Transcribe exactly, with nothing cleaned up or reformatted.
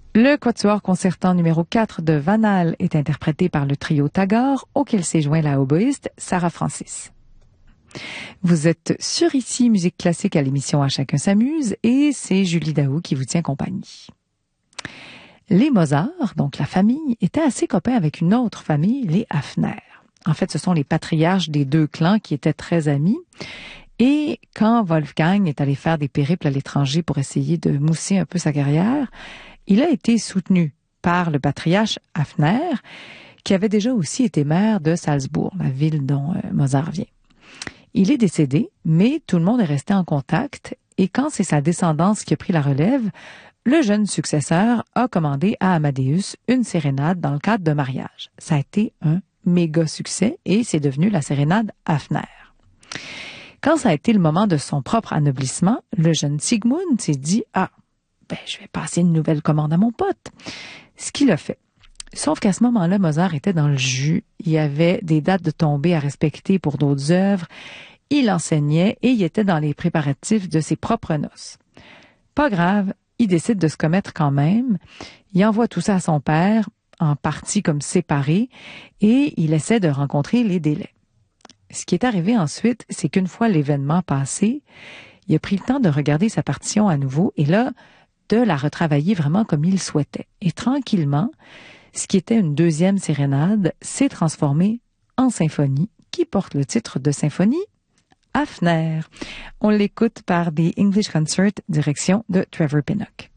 Le quatuor concertant numéro quatre de Van Hal est interprété par le trio Tagore, auquel s'est joint la oboïste Sarah Francis. Vous êtes sur Ici Musique Classique à l'émission À Chacun s'amuse et c'est Julie Daou qui vous tient compagnie. Les Mozart, donc la famille, étaient assez copains avec une autre famille, les Hafner. En fait, ce sont les patriarches des deux clans qui étaient très amis. Et quand Wolfgang est allé faire des périples à l'étranger pour essayer de mousser un peu sa carrière, il a été soutenu par le patriarche Hafner, qui avait déjà aussi été maire de Salzbourg, la ville dont euh, Mozart vient. Il est décédé, mais tout le monde est resté en contact, et quand c'est sa descendance qui a pris la relève, le jeune successeur a commandé à Amadeus une sérénade dans le cadre d'un mariage. Ça a été un méga succès, et c'est devenu la sérénade Hafner. Quand ça a été le moment de son propre anoblissement, le jeune Sigmund s'est dit « Ah, ben, je vais passer une nouvelle commande à mon pote. » Ce qu'il a fait. Sauf qu'à ce moment-là, Mozart était dans le jus. Il y avait des dates de tombée à respecter pour d'autres œuvres. Il enseignait et il était dans les préparatifs de ses propres noces. Pas grave, il décide de se commettre quand même. Il envoie tout ça à son père, en partie comme séparé, et il essaie de rencontrer les délais. Ce qui est arrivé ensuite, c'est qu'une fois l'événement passé, il a pris le temps de regarder sa partition à nouveau et là, de la retravailler vraiment comme il souhaitait. Et tranquillement, ce qui était une deuxième sérénade s'est transformé en symphonie qui porte le titre de symphonie Hafner. On l'écoute par The English Concert, direction de Trevor Pinnock.